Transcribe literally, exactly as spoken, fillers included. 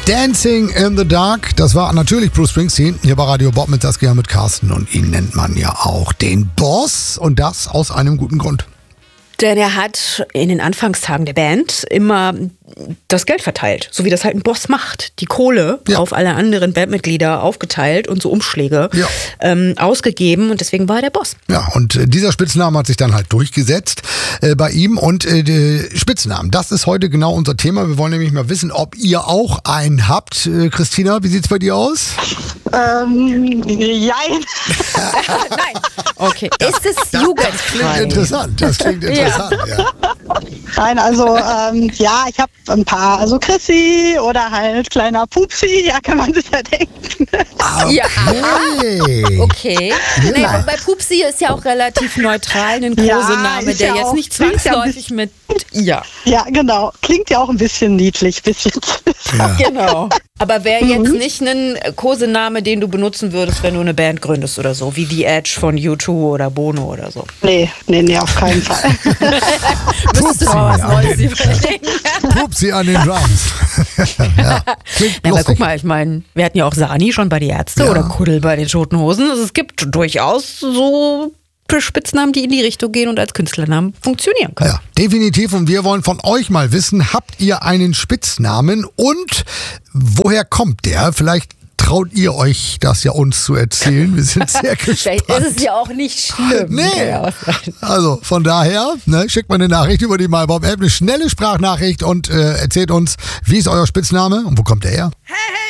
Dancing in the Dark, das war natürlich Bruce Springsteen. Hier bei Radio Bob mit Saskia, mit Carsten und ihn nennt man ja auch den Boss und das aus einem guten Grund. Denn er hat in den Anfangstagen der Band immer das Geld verteilt, so wie das halt ein Boss macht. Die Kohle ja. auf alle anderen Bandmitglieder aufgeteilt und so Umschläge ja. ähm, ausgegeben und deswegen war er der Boss. Ja, und äh, dieser Spitzname hat sich dann halt durchgesetzt äh, bei ihm und äh, Spitznamen, das ist heute genau unser Thema. Wir wollen nämlich mal wissen, ob ihr auch einen habt. Äh, Christina, wie sieht's bei dir aus? Ähm, jein. Nein. Okay. Ist es das, jugendfrei? Das klingt interessant. Das klingt interessant, ja. ja. Nein, also ähm, ja, ich habe ein paar. Also Chrissy oder halt kleiner Pupsi, ja, kann man sich ja denken. Okay. Ja. Okay. Ja. Nee, bei Pupsi ist ja auch relativ neutral ein Kosename, ja, der ja jetzt nicht zwangsläufig mit ja. Ja, genau. Klingt ja auch ein bisschen niedlich, bisschen. Ja. Genau. Aber wäre jetzt mhm. nicht ein Kosename, den du benutzen würdest, wenn du eine Band gründest oder so, wie The Edge von U zwei oder Bono oder so? Nee, nee, nee, auf keinen Fall. Pupsi an, den, Pupsi an den Drums. Ja, ja, aber guck mal, ich meine, wir hatten ja auch Sani schon bei die Ärzte ja. oder Kuddel bei den Toten Hosen. Also es gibt durchaus so Spitznamen, die in die Richtung gehen und als Künstlernamen funktionieren können. Ja, definitiv. Und wir wollen von euch mal wissen, habt ihr einen Spitznamen und woher kommt der? Vielleicht traut ihr euch das ja uns zu erzählen. Wir sind sehr gespannt. Vielleicht ist es ja auch nicht schlimm. Nee. Also von daher, ne, schickt mal eine Nachricht über die MyBob-App, eine schnelle Sprachnachricht und äh, erzählt uns, wie ist euer Spitzname und wo kommt der her? Hey, hey!